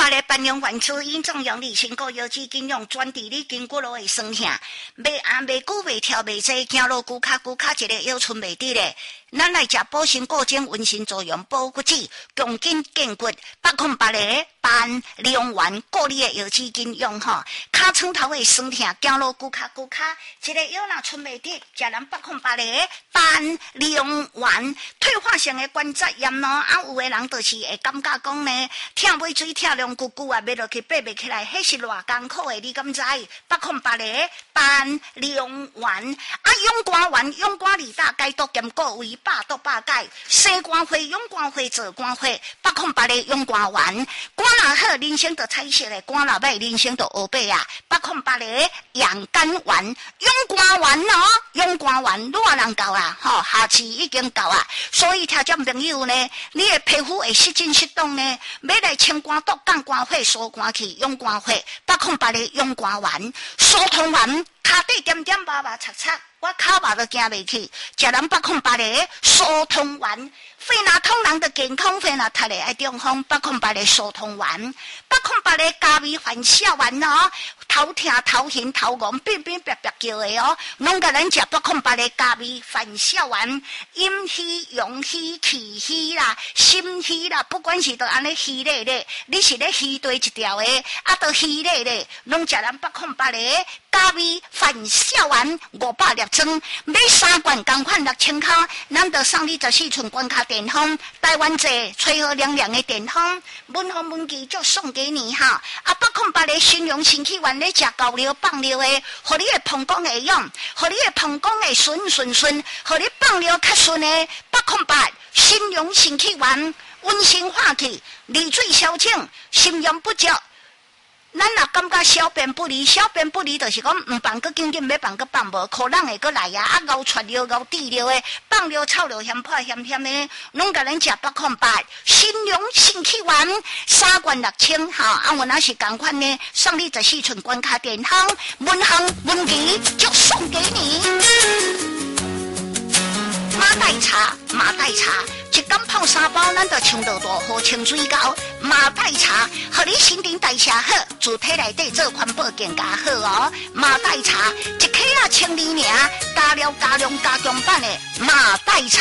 八个办用原资因中用你身高有资金用转地你筋骨路的酸痛，袂久袂跳袂济，行路骨卡一个腰寸袂直咧。咱来食保鲜固精温心作用保骨脂，强筋健骨，808个办利用完顾你的腰子筋用吼，骹床头的酸痛，行路骨卡，一个腰若寸袂直，食咱808个办利用完退化性的关节炎咯，有的人就是会感觉讲呢，疼尾水疼凉咕咕啊，袂落去爬袂起来，迄是偌艰苦的，你敢知？808个办利用完勇肝丸，勇肝2大解毒兼各位。百毒百解，生肝花、勇肝花、做肝花，808个勇肝丸，肝若好，人生就彩色的；肝若歹，人生就黑白啊。808个养肝丸，勇肝丸哦，勇肝丸偌人够啊，吼，下次已经够啊。所以听众朋友呢，你的皮肤会失真失动呢，要来清肝毒、降肝火、疏肝气、勇肝火，808个勇肝丸，疏通丸，脚底点点麻麻擦擦。我脚麻都行袂去，食咱808个疏通丸，肺若通人的健康，肺若脱咧爱中风，808个疏通丸，808个加味反笑丸哦，头疼头晕头晕，变变别别叫的哦，拢甲咱食808个加味反笑丸，阴虚、阳虚、气虚啦、心虚啦，不管是都安尼虚咧咧，你是咧虚对一条的，都虚咧咧，拢食咱808个加味反笑丸500粒。装买3罐同款6000块，咱就送你14寸关卡电风，台湾制吹和凉凉的电风，文风文具就送给你哈。808个新荣新气丸，你食高料放料的，互你的膀胱会用，互你的膀胱会顺，互你放料较顺的。808新荣新气丸，温馨化气，利水消肿，心阳不足。咱若感觉小便不离就是讲唔放个紧紧，要放个放无，可能会个来呀，熬出尿熬滴尿的，放尿臭尿嫌破嫌的，拢甲咱食808新荣新气丸3罐6000哈，我那是同款呢，送你14寸关卡电风，文行文具就送给你。马黛茶，一缸泡3包，咱就冲到大河清水沟。马黛茶，互你新陈代谢好，自体内底做环保更加好哦。马黛茶，一克1000厘尔，加料加量加强版的马黛茶。